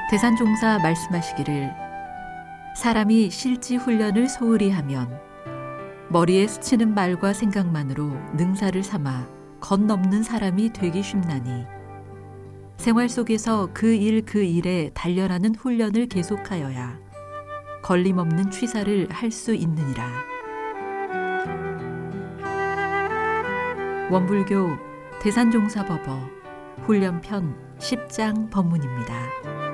대산종사 말씀하시기를 사람이 실지 훈련을 소홀히 하면 머리에 스치는 말과 생각만으로 능사를 삼아 건넘는 사람이 되기 쉽나니 생활 속에서 그 일에 단련하는 훈련을 계속하여야 걸림없는 취사를 할 수 있느니라. 원불교 대산종사법어 훈련편 10장 법문입니다.